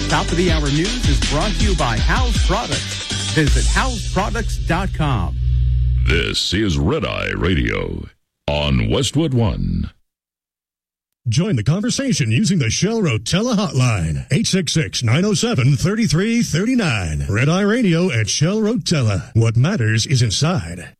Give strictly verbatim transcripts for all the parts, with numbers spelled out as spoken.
Top of the Hour News is brought to you by House Products. Visit house products dot com. This is Red Eye Radio on Westwood One. Join the conversation using the Shell Rotella hotline, eight six six, nine oh seven, three three three nine. Red Eye Radio at Shell Rotella. What matters is inside.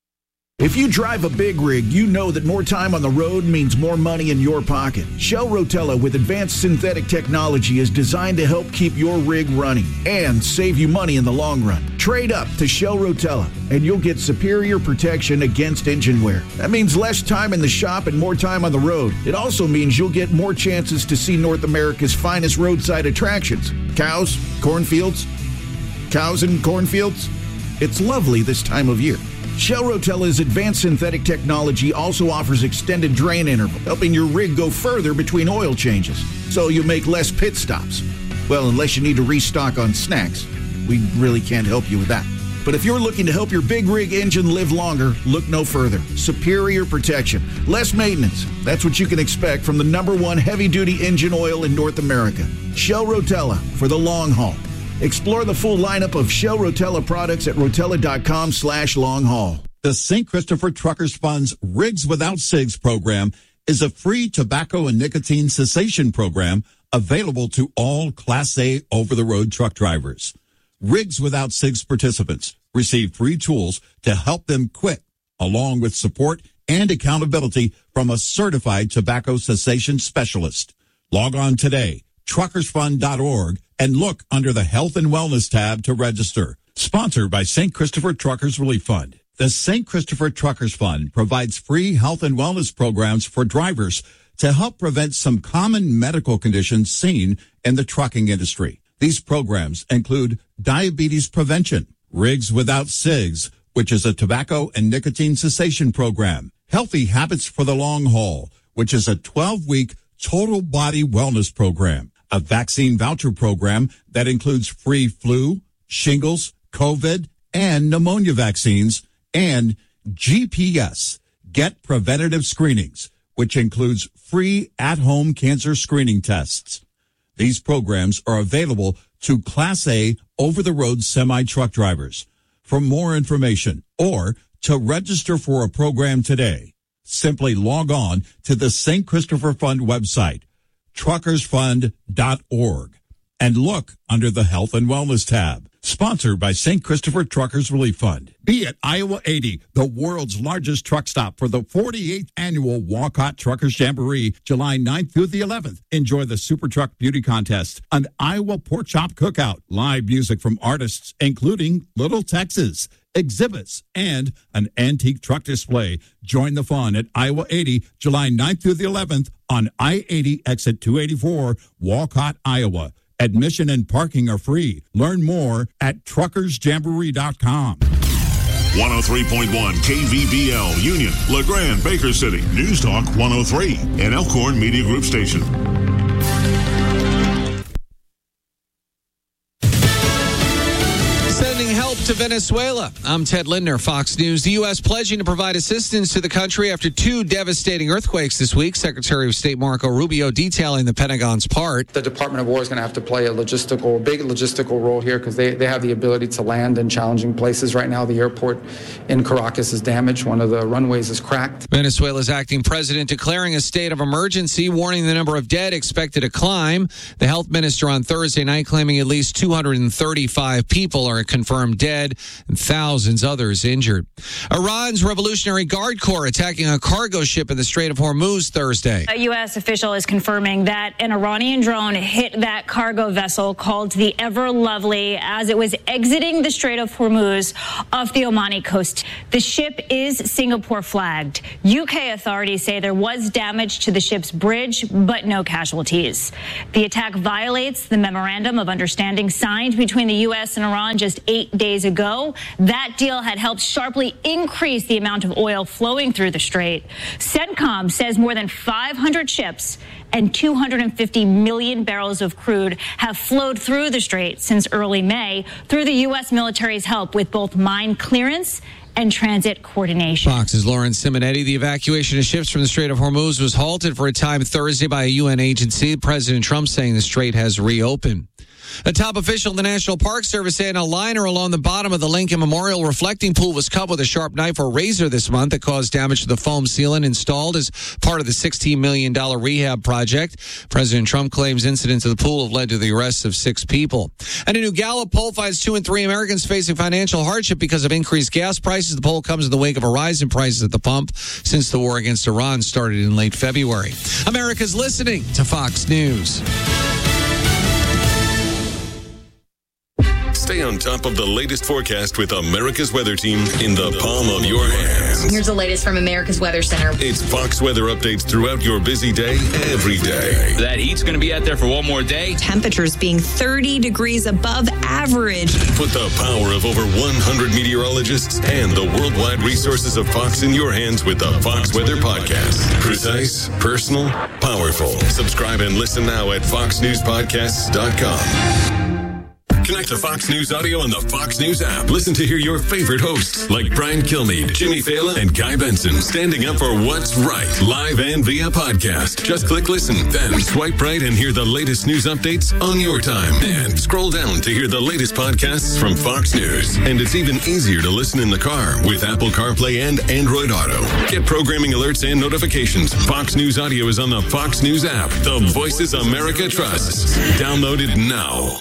If you drive a big rig, you know that more time on the road means more money in your pocket. Shell Rotella with advanced synthetic technology is designed to help keep your rig running and save you money in the long run. Trade up to Shell Rotella and you'll get superior protection against engine wear. That means less time in the shop and more time on the road. It also means you'll get more chances to see North America's finest roadside attractions. Cows, cornfields, cows and cornfields. It's lovely this time of year. Shell Rotella's advanced synthetic technology also offers extended drain interval, helping your rig go further between oil changes, so you make less pit stops. Well, unless you need to restock on snacks. We really can't help you with that. But if you're looking to help your big rig engine live longer, look no further. Superior protection, less maintenance. That's what you can expect from the number one heavy-duty engine oil in North America. Shell Rotella for the long haul. Explore the full lineup of Shell Rotella products at rotella.com slash long haul. The Saint Christopher Truckers Fund's Rigs Without Cigs program is a free tobacco and nicotine cessation program available to all Class A over-the-road truck drivers. Rigs Without Cigs participants receive free tools to help them quit, along with support and accountability from a certified tobacco cessation specialist. Log on today, truckers fund dot org, and look under the Health and Wellness tab to register. Sponsored by Saint Christopher Truckers Relief Fund. The Saint Christopher Truckers Fund provides free health and wellness programs for drivers to help prevent some common medical conditions seen in the trucking industry. These programs include diabetes prevention, Rigs Without Cigs, which is a tobacco and nicotine cessation program, Healthy Habits for the Long Haul, which is a twelve-week total body wellness program, a vaccine voucher program that includes free flu, shingles, COVID, and pneumonia vaccines, and G P S, Get Preventative Screenings, which includes free at-home cancer screening tests. These programs are available to Class A over-the-road semi-truck drivers. For more information or to register for a program today, simply log on to the Saint Christopher Fund website, truckers fund dot org, and look under the Health and Wellness tab. Sponsored by Saint Christopher Truckers Relief Fund. Be at Iowa eighty, the world's largest truck stop for the forty-eighth annual Walcott Truckers Jamboree, July ninth through the eleventh. Enjoy the Super Truck Beauty Contest, an Iowa Pork Chop Cookout, live music from artists including Little Texas, exhibits, and an antique truck display. Join the fun at Iowa eighty, July ninth through the eleventh on I eighty exit two eighty-four, Walcott, Iowa. Admission and parking are free. Learn more at truckers jamboree dot com. one oh three point one K V B L, Union, LeGrand, Baker City, News Talk one oh three, an Elkhorn Media Group station. Sending help to Venezuela. I'm Ted Lindner, Fox News. The U S pledging to provide assistance to the country after two devastating earthquakes this week. Secretary of State Marco Rubio detailing the Pentagon's part. The Department of War is going to have to play a logistical, big logistical role here because they, they have the ability to land in challenging places. Right now, the airport in Caracas is damaged. One of the runways is cracked. Venezuela's acting president declaring a state of emergency, warning the number of dead expected to climb. The health minister on Thursday night claiming at least two hundred thirty-five people are confirmed dead and thousands others injured. Iran's Revolutionary Guard Corps attacking a cargo ship in the Strait of Hormuz Thursday. A U S official is confirming that an Iranian drone hit that cargo vessel called the Ever Lovely as it was exiting the Strait of Hormuz off the Omani coast. The ship is Singapore flagged. U K authorities say there was damage to the ship's bridge, but no casualties. The attack violates the memorandum of understanding signed between the U S and Iran just eight days ago. That deal had helped sharply increase the amount of oil flowing through the strait. CENTCOM says more than five hundred ships and two hundred fifty million barrels of crude have flowed through the strait since early May through the U S military's help with both mine clearance and transit coordination. Fox's Lauren Simonetti. The evacuation of ships from the Strait of Hormuz was halted for a time Thursday by a U N agency. President Trump saying the strait has reopened. A top official of the National Park Service saying a liner along the bottom of the Lincoln Memorial reflecting pool was cut with a sharp knife or razor this month that caused damage to the foam sealant installed as part of the sixteen million dollars rehab project. President Trump claims incidents of the pool have led to the arrests of six people. And a new Gallup poll finds two in three Americans facing financial hardship because of increased gas prices. The poll comes in the wake of a rise in prices at the pump since the war against Iran started in late February. America's listening to Fox News. Stay on top of the latest forecast with America's Weather Team in the palm of your hands. Here's the latest from America's Weather Center. It's Fox weather updates throughout your busy day, every day. That heat's going to be out there for one more day. Temperatures being thirty degrees above average. Put the power of over one hundred meteorologists and the worldwide resources of Fox in your hands with the Fox Weather Podcast. Precise, personal, powerful. Subscribe and listen now at fox news podcasts dot com. Connect to Fox News Audio on the Fox News app. Listen to hear your favorite hosts like Brian Kilmeade, Jimmy Fallon, and Guy Benson standing up for what's right, live and via podcast. Just click listen, then swipe right and hear the latest news updates on your time. And scroll down to hear the latest podcasts from Fox News. And it's even easier to listen in the car with Apple CarPlay and Android Auto. Get programming alerts and notifications. Fox News Audio is on the Fox News app. The voices America trusts. Download it now.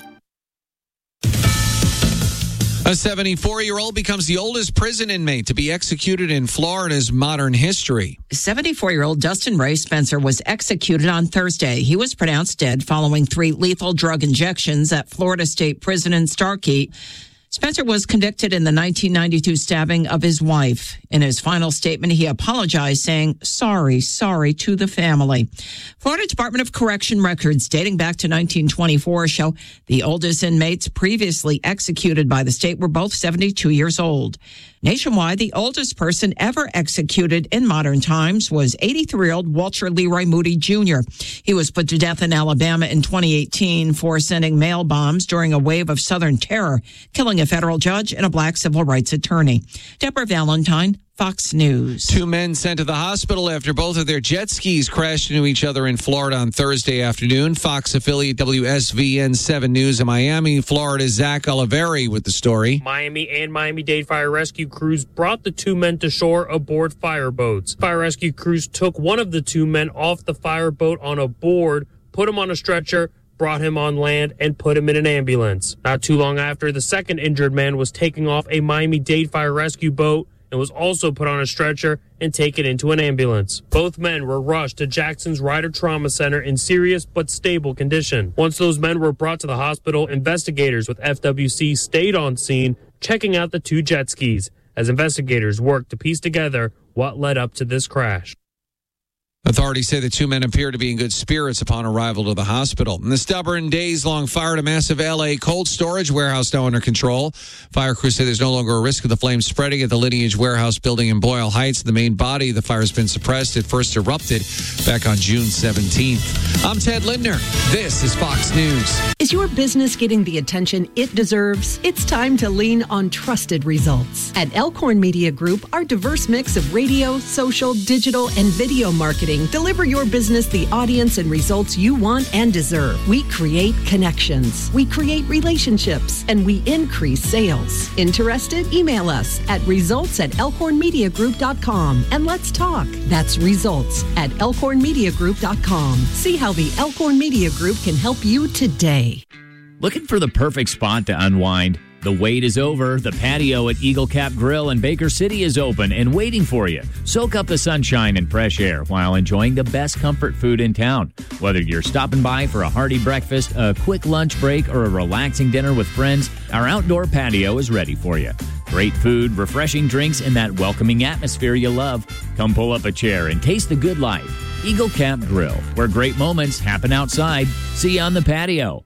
A seventy-four-year-old becomes the oldest prison inmate to be executed in Florida's modern history. seventy-four-year-old Dustin Ray Spencer was executed on Thursday. He was pronounced dead following three lethal drug injections at Florida State Prison in Starkey. Spencer was convicted in the nineteen ninety-two stabbing of his wife. In his final statement, he apologized, saying, sorry, sorry to the family. Florida Department of Correction records dating back to nineteen twenty-four show the oldest inmates previously executed by the state were both seventy-two years old. Nationwide, the oldest person ever executed in modern times was eighty-three-year-old Walter Leroy Moody Junior He was put to death in Alabama in twenty eighteen for sending mail bombs during a wave of Southern terror, killing a federal judge and a black civil rights attorney. Deborah Valentine, Fox News. Two men sent to the hospital after both of their jet skis crashed into each other in Florida on Thursday afternoon. Fox affiliate W S V N seven News in Miami, Florida's Zach Oliveri with the story. Miami and Miami-Dade fire rescue crews brought the two men to shore aboard fireboats. Fire rescue crews took one of the two men off the fireboat on a board, put him on a stretcher, brought him on land, and put him in an ambulance. Not too long after, the second injured man was taken off a Miami-Dade fire rescue boat and was also put on a stretcher and taken into an ambulance. Both men were rushed to Jackson's Ryder Trauma Center in serious but stable condition. Once those men were brought to the hospital, investigators with F W C stayed on scene, checking out the two jet skis, as investigators worked to piece together what led up to this crash. Authorities say the two men appear to be in good spirits upon arrival to the hospital. And the stubborn days-long fire at a massive L A cold storage warehouse now under control. Fire crews say there's no longer a risk of the flames spreading at the Lineage Warehouse building in Boyle Heights. The main body of the fire has been suppressed. It first erupted back on June seventeenth. I'm Ted Lindner. This is Fox News. Is your business getting the attention it deserves? It's time to lean on trusted results. At Elkhorn Media Group, our diverse mix of radio, social, digital, and video marketing deliver your business the audience and results you want and deserve. We create connections, we create relationships, and we increase sales. Interested? Email us at results at elkhorn media group dot com and let's talk. That's results at elkhorn media group dot com. See how the Elkhorn Media Group can help you today. Looking for the perfect spot to unwind? The wait is over. The patio at Eagle Cap Grill in Baker City is open and waiting for you. Soak up the sunshine and fresh air while enjoying the best comfort food in town. Whether you're stopping by for a hearty breakfast, a quick lunch break, or a relaxing dinner with friends, our outdoor patio is ready for you. Great food, refreshing drinks, and that welcoming atmosphere you love. Come pull up a chair and taste the good life. Eagle Cap Grill, where great moments happen outside. See you on the patio.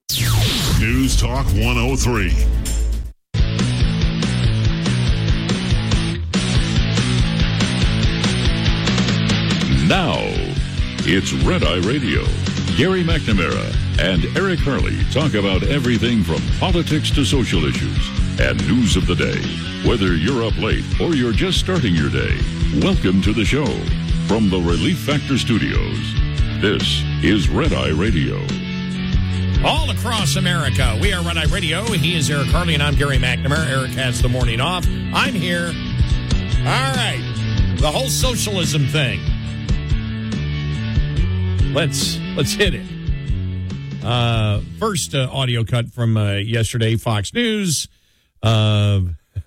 News Talk one oh three. Now, it's Red Eye Radio. Gary McNamara and Eric Harley talk about everything from politics to social issues and news of the day. Whether you're up late or you're just starting your day, welcome to the show. From the Relief Factor Studios, this is Red Eye Radio. all across America. We are Red Eye Radio. He is Eric Harley, and I'm Gary McNamara. Eric has the morning off. I'm here. All right. The whole socialism thing. Let's let's hit it. Uh, first uh, audio cut from uh, yesterday, Fox News. Uh,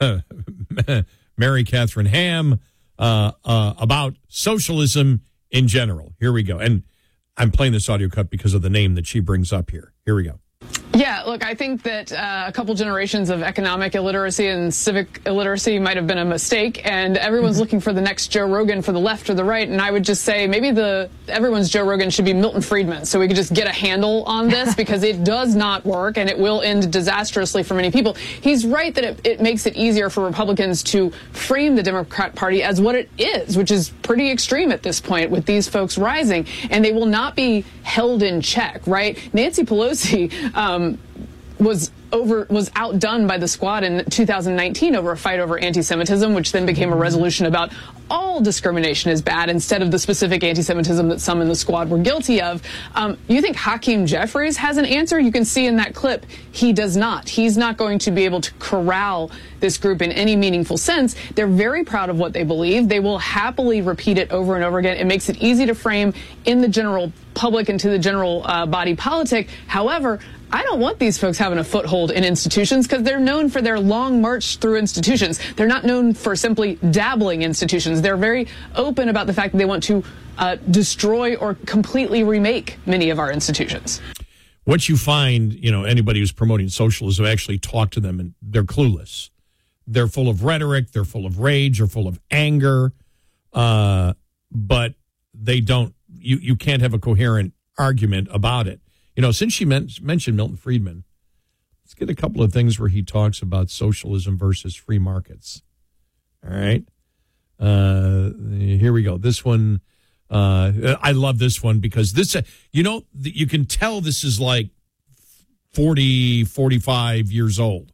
Mary Catherine Ham uh, uh, about socialism in general. Here we go. And I'm playing this audio cut because of the name that she brings up here. Here we go. Yeah, look, I think that uh, a couple generations of economic illiteracy and civic illiteracy might have been a mistake, and everyone's mm-hmm. looking for the next Joe Rogan for the left or the right, and I would just say maybe the everyone's Joe Rogan should be Milton Friedman, so we could just get a handle on this, because it does not work, and it will end disastrously for many people. He's right that it, it makes it easier for Republicans to frame the Democrat Party as what it is, which is pretty extreme at this point with these folks rising, and they will not be held in check, right? Nancy Pelosi um, was over was outdone by the squad in two thousand nineteen over a fight over anti-Semitism, which then became a resolution about all discrimination is bad instead of the specific anti-Semitism that some in the squad were guilty of. Um, you think Hakeem Jeffries has an answer? You can see in that clip he does not. He's not going to be able to corral this group in any meaningful sense. They're very proud of what they believe. They will happily repeat it over and over again. It makes it easy to frame in the general public and to the general uh, body politic. However, I don't want these folks having a foothold in institutions, because they're known for their long march through institutions. They're not known for simply dabbling institutions. They're very open about the fact that they want to uh, destroy or completely remake many of our institutions. What you find, you know, anybody who's promoting socialism, actually talk to them and they're clueless. They're full of rhetoric. They're full of rage. They're full of anger. Uh, but they don't, you, you can't have a coherent argument about it. You know, since she men- mentioned Milton Friedman, let's get a couple of things where he talks about socialism versus free markets. All right. Uh, here we go. This one, uh, I love this one because this, uh, you know, you can tell this is like forty, forty-five years old,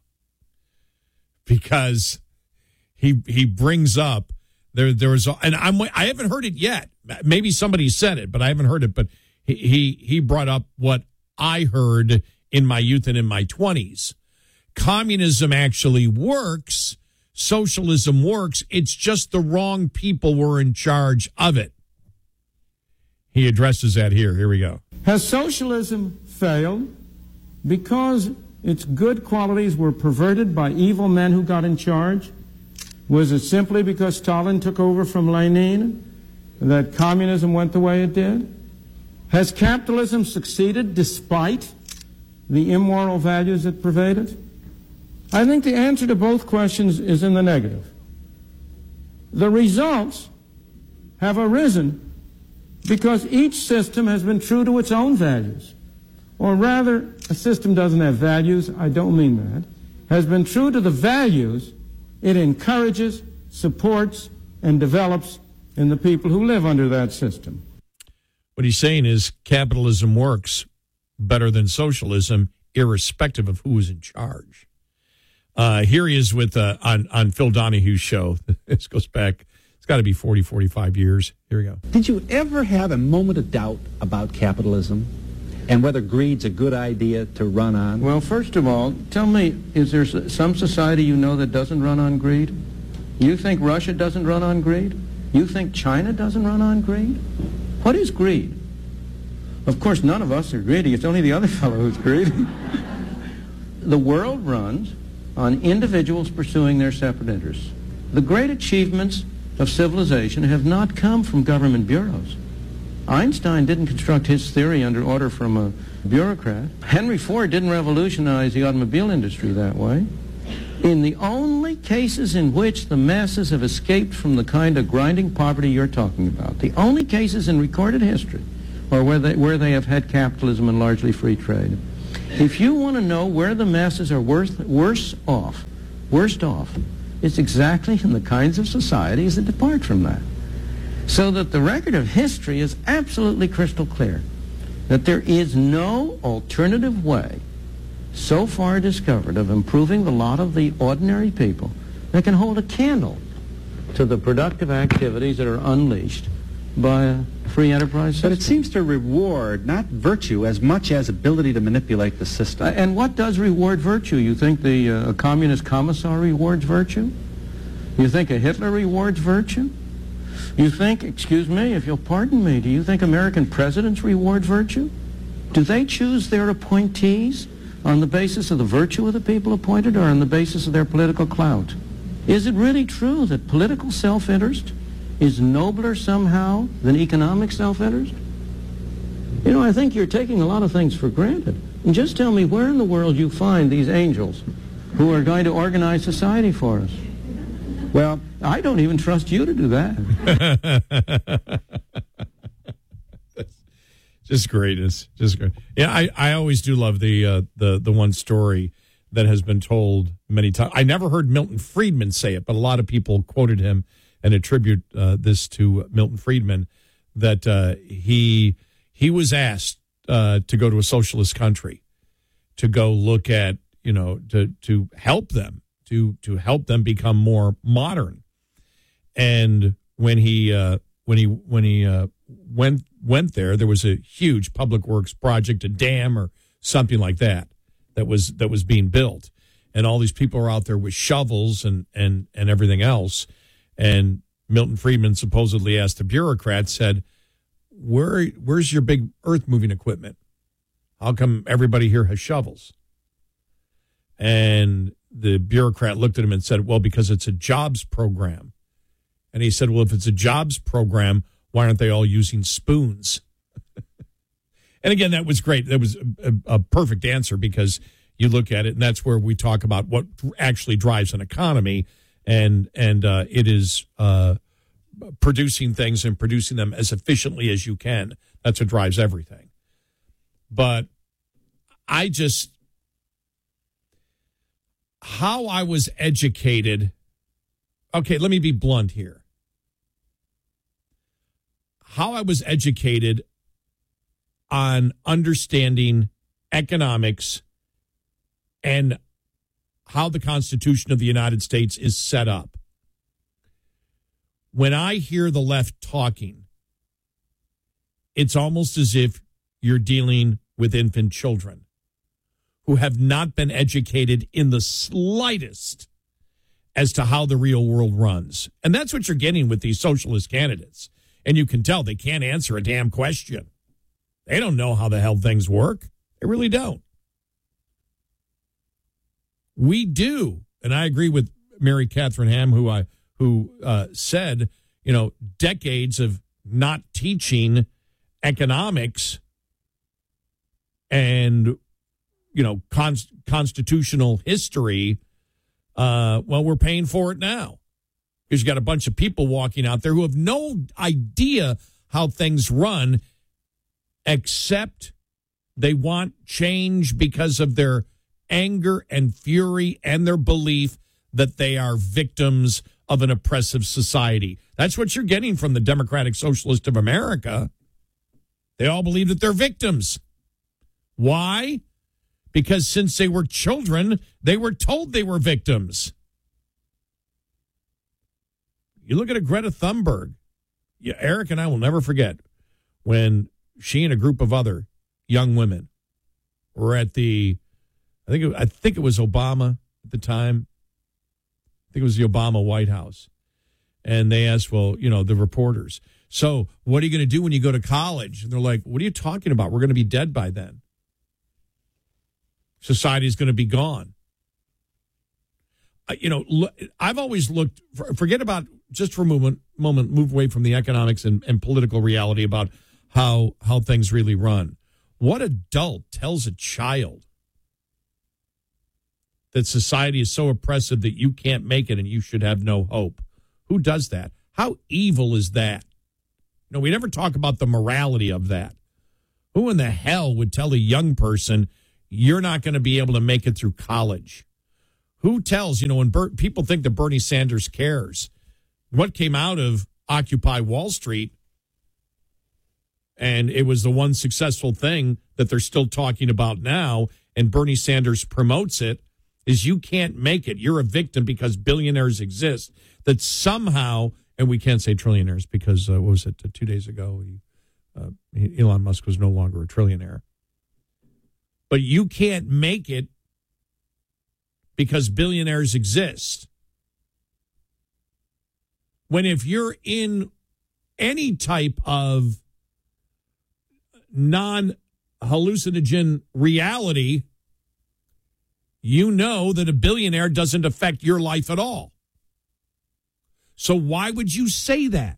because he he brings up there there was, and I'm I haven't heard it yet. Maybe somebody said it, but I haven't heard it. But he he, he brought up what I heard in my youth and in my twenties. Communism actually works. Socialism works. It's just the wrong people were in charge of it. He addresses that here. Here we go. Has socialism failed because its good qualities were perverted by evil men who got in charge? Was it simply because Stalin took over from Lenin that communism went the way it did? Has capitalism succeeded despite the immoral values that pervade it? I think the answer to both questions is in the negative. The results have arisen because each system has been true to its own values. Or rather, a system doesn't have values, I don't mean that, has been true to the values it encourages, supports, and develops in the people who live under that system. What he's saying is capitalism works better than socialism, irrespective of who is in charge. Uh, here he is with uh, on, on Phil Donahue's show. This goes back, it's got to be forty, forty-five years. Here we go. Did you ever have a moment of doubt about capitalism and whether greed's a good idea to run on? Well, first of all, tell me, is there some society you know that doesn't run on greed? You think Russia doesn't run on greed? You think China doesn't run on greed? What is greed? Of course, none of us are greedy. It's only the other fellow who's greedy. The world runs on individuals pursuing their separate interests. The great achievements of civilization have not come from government bureaus. Einstein didn't construct his theory under order from a bureaucrat. Henry Ford didn't revolutionize the automobile industry that way. In the only cases in which the masses have escaped from the kind of grinding poverty you're talking about, the only cases in recorded history are where they, where they have had capitalism and largely free trade. If you want to know where the masses are worse, worse off, worst off, it's exactly in the kinds of societies that depart from that. So that the record of history is absolutely crystal clear, that there is no alternative way so far discovered of improving the lot of the ordinary people that can hold a candle to the productive activities that are unleashed by a free enterprise system. But it seems to reward not virtue as much as ability to manipulate the system. Uh, and what does reward virtue? You think the uh, a communist commissar rewards virtue? You think a Hitler rewards virtue? You think, excuse me, if you'll pardon me, do you think American presidents reward virtue? Do they choose their appointees on the basis of the virtue of the people appointed or on the basis of their political clout? Is it really true that political self-interest is nobler somehow than economic self-interest? You know, I think you're taking a lot of things for granted. And just tell me where in the world you find these angels who are going to organize society for us. Well, I don't even trust you to do that. Just greatness, just great. Yeah, I, I always do love the uh, the the one story that has been told many times. I never heard Milton Friedman say it, but a lot of people quoted him and attribute uh, this to Milton Friedman, that uh, he he was asked uh, to go to a socialist country, to go look at, you know, to to help them, to to help them become more modern. And when he uh, when he when he uh, went went there, there was a huge public works project, a dam or something like that, that was that was being built, and all these people are out there with shovels and and and everything else. And Milton Friedman supposedly asked the bureaucrat, said, Where where's your big earth moving equipment? How come everybody here has shovels? And the bureaucrat looked at him and said, well, because it's a jobs program. And he said, well, if it's a jobs program, why aren't they all using spoons? And again, that was great. That was a, a perfect answer, because you look at it, and that's where we talk about what actually drives an economy, and and uh, it is uh, producing things and producing them as efficiently as you can. That's what drives everything. But I just, how I was educated, okay, let me be blunt here. How I was educated on understanding economics and how the Constitution of the United States is set up. When I hear the left talking, it's almost as if you're dealing with infant children who have not been educated in the slightest as to how the real world runs. And that's what you're getting with these socialist candidates. And you can tell they can't answer a damn question. They don't know how the hell things work. They really don't. We do. And I agree with Mary Catherine Ham, who I who uh, said, you know, decades of not teaching economics and, you know, con- constitutional history, uh, well, we're paying for it now. Because you got a bunch of people walking out there who have no idea how things run, except they want change because of their anger and fury and their belief that they are victims of an oppressive society. That's what you're getting from the Democratic Socialist of America. They all believe that they're victims. Why? Because since they were children, they were told they were victims. You look at a Greta Thunberg. Yeah, Eric and I will never forget when she and a group of other young women were at the, I think it, I think it was Obama at the time. I think it was the Obama White House. And they asked, well, you know, the reporters, so what are you going to do when you go to college? And they're like, what are you talking about? We're going to be dead by then. Society's going to be gone. You know, I've always looked, forget about, just for a moment, moment move away from the economics and, and political reality about how how things really run. What adult tells a child that society is so oppressive that you can't make it and you should have no hope? Who does that? How evil is that? No, we never talk about the morality of that. Who in the hell would tell a young person you're not going to be able to make it through college? Who tells, you know, when Ber- people think that Bernie Sanders cares, what came out of Occupy Wall Street, and it was the one successful thing that they're still talking about now, and Bernie Sanders promotes it, is you can't make it. You're a victim because billionaires exist. That somehow and we can't say trillionaires because, uh, what was it, uh, two days ago, he, uh, Elon Musk was no longer a trillionaire. But you can't make it because billionaires exist. When if you're in any type of non-hallucinogen reality, you know that a billionaire doesn't affect your life at all. So why would you say that?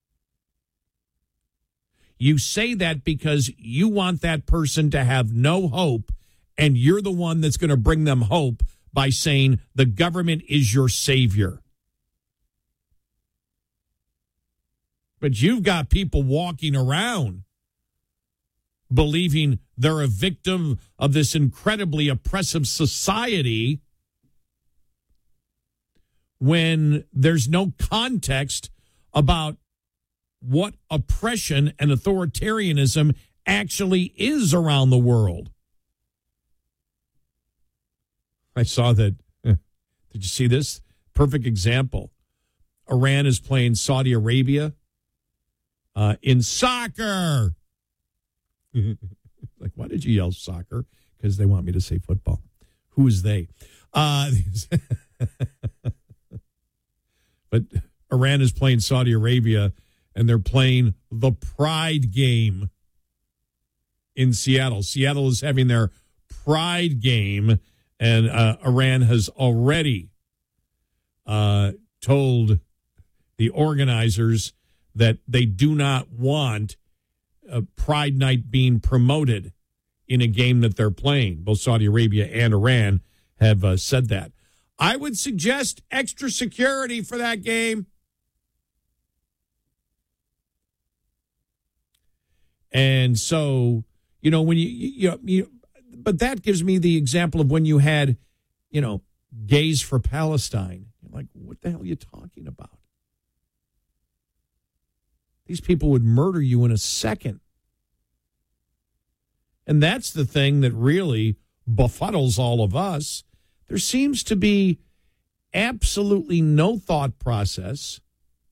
You say that because you want that person to have no hope, and you're the one that's going to bring them hope by saying the government is your savior. But you've got people walking around believing they're a victim of this incredibly oppressive society when there's no context about what oppression and authoritarianism actually is around the world. I saw that. Did you see this? Perfect example. Iran is playing Saudi Arabia uh, in soccer. Like, why did you yell soccer? Because they want me to say football. Who is they? Uh, but Iran is playing Saudi Arabia, and they're playing the Pride game in Seattle. Seattle is having their Pride game, and uh, Iran has already uh, told the organizers that they do not want a Pride Night being promoted in a game that they're playing. Both Saudi Arabia and Iran have uh, said that. I would suggest extra security for that game. And so, you know, when you, you, you, but that gives me the example of when you had, you know, Gays for Palestine. You're like, what the hell are you talking about? These people would murder you in a second. And that's the thing that really befuddles all of us. There seems to be absolutely no thought process.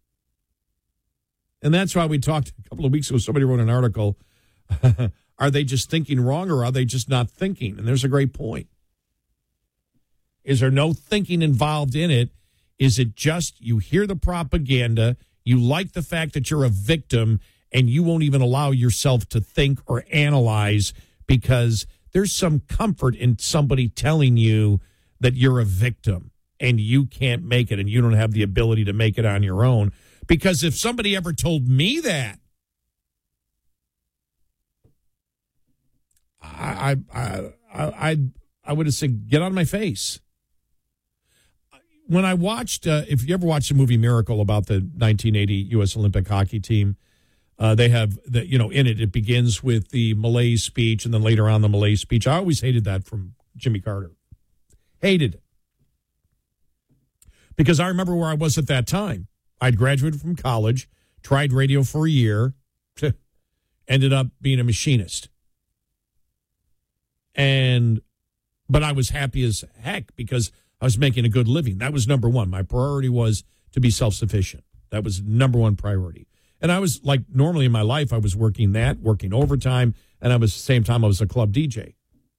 And that's why we talked a couple of weeks ago. Somebody wrote an article. Are they just thinking wrong, or are they just not thinking? And there's a great point. Is there no thinking involved in it? Is it just you hear the propaganda, you like the fact that you're a victim, and you won't even allow yourself to think or analyze because there's some comfort in somebody telling you that you're a victim and you can't make it and you don't have the ability to make it on your own? Because if somebody ever told me that, I I I I, I would have said, get on my face. When I watched, uh, if you ever watched the movie Miracle about the nineteen eighty U S Olympic hockey team, uh, they have, the, you know, in it, it begins with the Malaise speech and then later on the Malaise speech. I always hated that from Jimmy Carter. Hated it. Because I remember where I was at that time. I'd graduated from college, tried radio for a year, ended up being a machinist. And, but I was happy as heck because I was making a good living. That was number one. My priority was to be self-sufficient. That was number one priority. And I was like, normally in my life, I was working that, working overtime, and I was, at the same time, I was a club D J.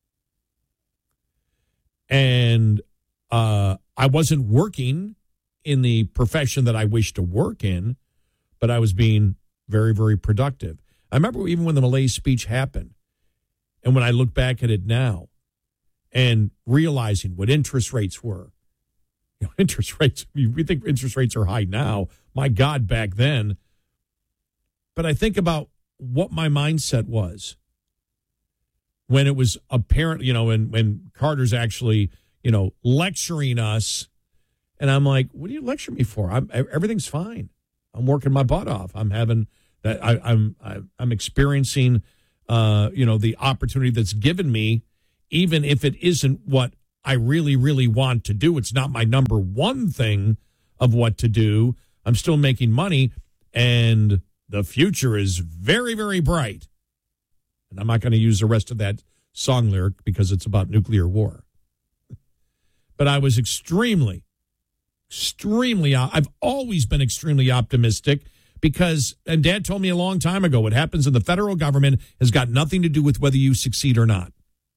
And uh, I wasn't working in the profession that I wished to work in, but I was being very, very productive. I remember even when the Malaise speech happened, and when I look back at it now, and realizing what interest rates were. You know, interest rates, we think interest rates are high now. My God, back then. But I think about what my mindset was when it was apparent, you know, when, when Carter's actually, you know, lecturing us. And I'm like, what do you lecture me for? I'm, everything's fine. I'm working my butt off. I'm having that. I, I'm, I, I'm experiencing, uh, you know, the opportunity that's given me. Even if it isn't what I really, really want to do, it's not my number one thing of what to do. I'm still making money, and the future is very, very bright. And I'm not going to use the rest of that song lyric because it's about nuclear war. But I was extremely, extremely, I've always been extremely optimistic because, and Dad told me a long time ago, what happens in the federal government has got nothing to do with whether you succeed or not.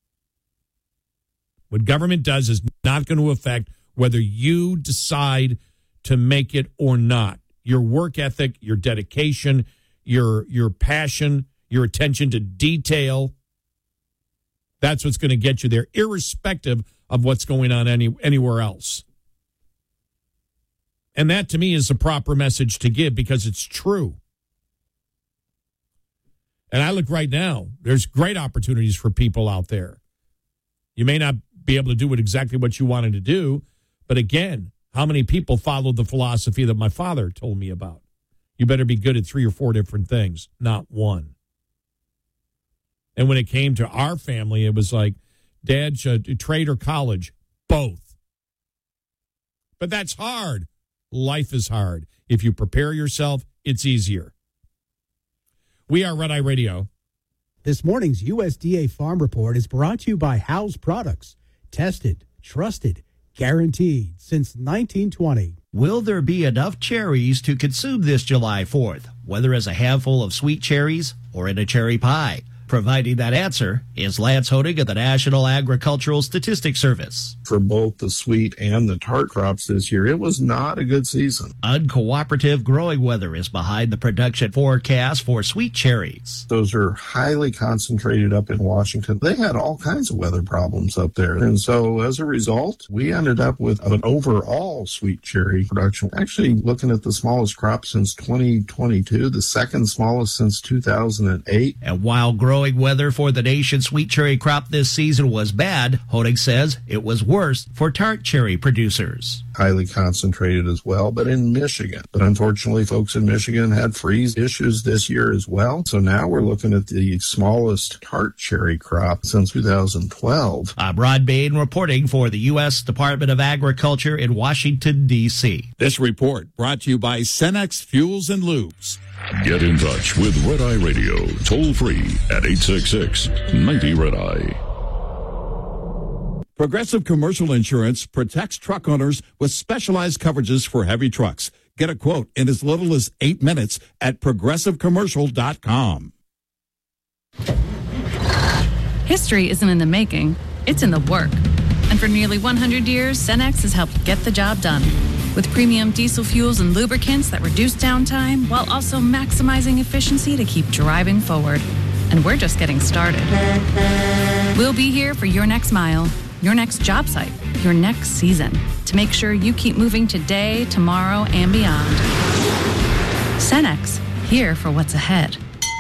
What government does is not going to affect whether you decide to make it or not. Your work ethic, your dedication, your your passion, your attention to detail, that's what's going to get you there, irrespective of what's going on any anywhere else. And that, to me, is a proper message to give because it's true. And I look right now, there's great opportunities for people out there. You may not be able to do it exactly what you wanted to do, but again, how many people followed the philosophy that my father told me about? You better be good at three or four different things, not one. And when it came to our family, it was like, Dad, should trade or college? Both. But that's hard. Life is hard. If you prepare yourself, it's easier. We are Red Eye Radio. This morning's U S D A Farm Report is brought to you by House Products. Tested, trusted, guaranteed since nineteen twenty. Will there be enough cherries to consume this July fourth, whether as a handful of sweet cherries or in a cherry pie? Providing that answer is Lance Honig of the National Agricultural Statistics Service. For both the sweet and the tart crops this year, it was not a good season. Uncooperative growing weather is behind the production forecast for sweet cherries. Those are highly concentrated up in Washington. They had all kinds of weather problems up there. And so as a result, we ended up with an overall sweet cherry production. Actually, looking at the smallest crop since twenty twenty-two, the second smallest since two thousand eight. And while growing weather for the nation's sweet cherry crop this season was bad, Honig says it was worse for tart cherry producers. Highly concentrated as well, but in Michigan. But unfortunately, folks in Michigan had freeze issues this year as well. So now we're looking at the smallest tart cherry crop since two thousand twelve. I'm Rod Bain reporting for the U S Department of Agriculture in Washington, D C This report brought to you by Cenex Fuels and Lubes. Get in touch with Red Eye Radio, toll free at eight six six, ninety, Red Eye. Progressive Commercial Insurance protects truck owners with specialized coverages for heavy trucks. Get a quote in as little as eight minutes at progressive commercial dot com. History isn't in the making, it's in the work. And for nearly one hundred years, Cenex has helped get the job done. With premium diesel fuels and lubricants that reduce downtime while also maximizing efficiency to keep driving forward. And we're just getting started. We'll be here for your next mile, your next job site, your next season, to make sure you keep moving today, tomorrow, and beyond. Cenex, here for what's ahead.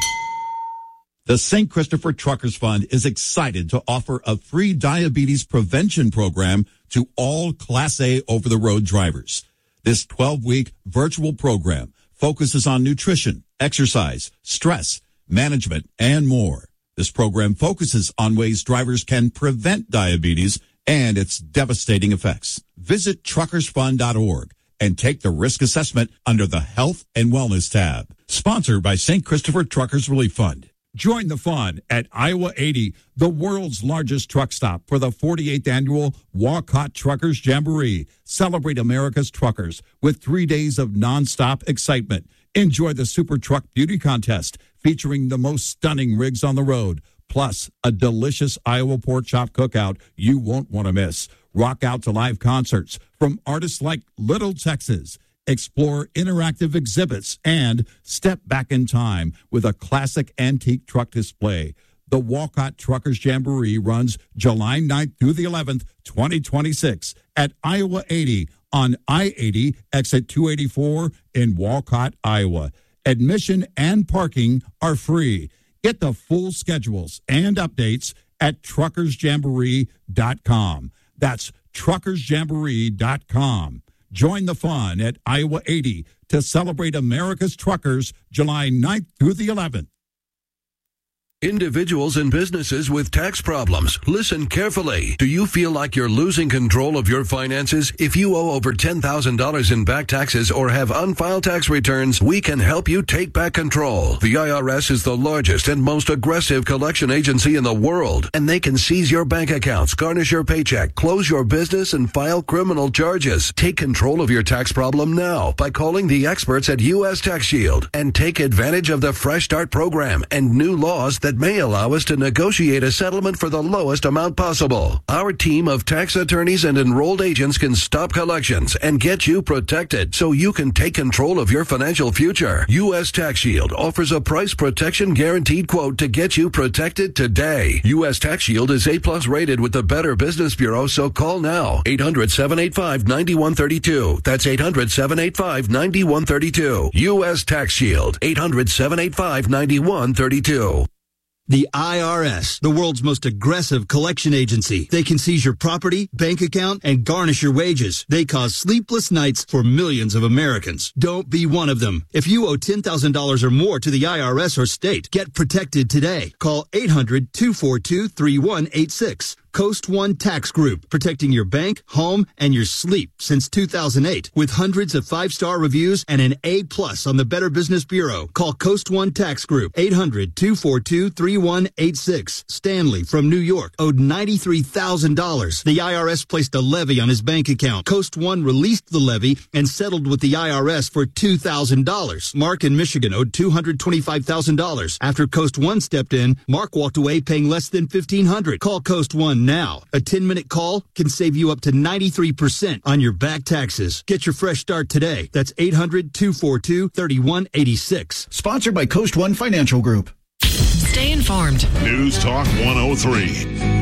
The Saint Christopher Truckers Fund is excited to offer a free diabetes prevention program to all Class A over-the-road drivers. This twelve-week virtual program focuses on nutrition, exercise, stress, management, and more. This program focuses on ways drivers can prevent diabetes and its devastating effects. Visit truckers fund dot org and take the risk assessment under the Health and Wellness tab. Sponsored by Saint Christopher Truckers Relief Fund. Join the fun at Iowa eighty, the world's largest truck stop, for the forty-eighth annual Walcott Truckers Jamboree. Celebrate America's truckers with three days of nonstop excitement. Enjoy the Super Truck Beauty Contest featuring the most stunning rigs on the road, plus a delicious Iowa pork chop cookout you won't want to miss. Rock out to live concerts from artists like Little Texas. Explore interactive exhibits and step back in time with a classic antique truck display. The Walcott Truckers Jamboree runs July ninth through the eleventh, twenty twenty-six at Iowa eighty on I eighty, exit two eighty-four in Walcott, Iowa. Admission and parking are free. Get the full schedules and updates at truckers jamboree dot com. That's truckers jamboree dot com. Join the fun at Iowa eighty to celebrate America's truckers July ninth through the eleventh. Individuals and businesses with tax problems, listen carefully. Do you feel like you're losing control of your finances? If you owe over ten thousand dollars in back taxes or have unfiled tax returns, we can help you take back control. The I R S is the largest and most aggressive collection agency in the world, and they can seize your bank accounts, garnish your paycheck, close your business, and file criminal charges. Take control of your tax problem now by calling the experts at U S Tax Shield and take advantage of the Fresh Start program and new laws that may allow us to negotiate a settlement for the lowest amount possible. Our team of tax attorneys and enrolled agents can stop collections and get you protected so you can take control of your financial future. U S Tax Shield offers a price protection guaranteed quote to get you protected today. U S Tax Shield is A plus rated with the Better Business Bureau, so call now. eight hundred, seven eight five, nine one three two. That's eight hundred, seven eight five, nine one three two. U S Tax Shield. eight hundred, seven eight five, nine one three two. The I R S, the world's most aggressive collection agency. They can seize your property, bank account, and garnish your wages. They cause sleepless nights for millions of Americans. Don't be one of them. If you owe ten thousand dollars or more to the I R S or state, get protected today. Call eight hundred, two four two, three one eight six. Coast One Tax Group, protecting your bank, home, and your sleep since two thousand eight. With hundreds of five-star reviews and an A plus on the Better Business Bureau. Call Coast One Tax Group, eight hundred, two four two, three one eight six. Stanley from New York owed ninety-three thousand dollars. The I R S placed a levy on his bank account. Coast One released the levy and settled with the I R S for two thousand dollars. Mark in Michigan owed two hundred twenty-five thousand dollars. After Coast One stepped in, Mark walked away paying less than fifteen hundred dollars. Call Coast One now. A ten-minute call can save you up to ninety-three percent on your back taxes. Get your fresh start today. That's eight hundred, two four two, three one eight six. Sponsored by Coast One Financial Group. Stay informed. News Talk one oh three.